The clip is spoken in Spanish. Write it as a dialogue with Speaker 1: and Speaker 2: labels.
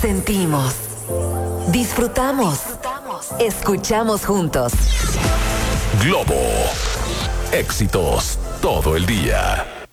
Speaker 1: Sentimos, disfrutamos, escuchamos juntos.
Speaker 2: Globo. Éxitos todo el día.